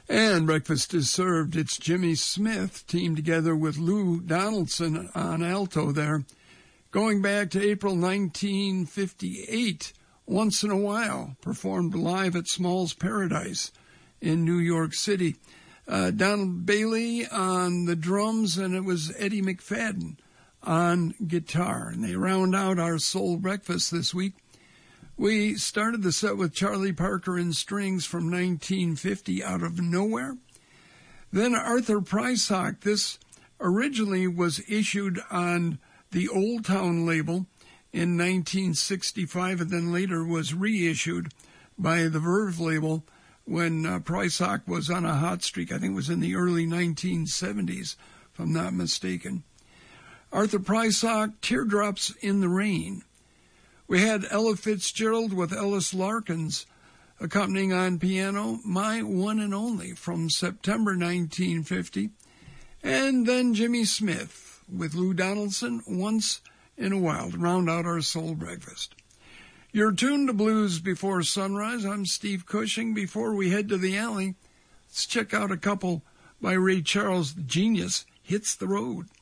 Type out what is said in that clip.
And breakfast is served. It's Jimmy Smith, teamed together with Lou Donaldson on alto there. Going back to April 1958, Once in a While, performed live at Small's Paradise in New York City. Donald Bailey on the drums, and it was Eddie McFadden on guitar. And they round out our Soul Breakfast this week. We started the set with Charlie Parker and Strings from 1950, Out of Nowhere. Then Arthur Prysock. This originally was issued on the Old Town label in 1965, and then later was reissued by the Verve label when Prysock was on a hot streak. I think it was in the early 1970s, if I'm not mistaken. Arthur Prysock, Teardrops in the Rain. We had Ella Fitzgerald with Ellis Larkins accompanying on piano, My One and Only, from September 1950. And then Jimmy Smith with Lou Donaldson, Once in a While, to round out our Soul Breakfast. You're tuned to Blues Before Sunrise. I'm Steve Cushing. Before we head to the alley, let's check out a couple by Ray Charles. The Genius Hits the Road.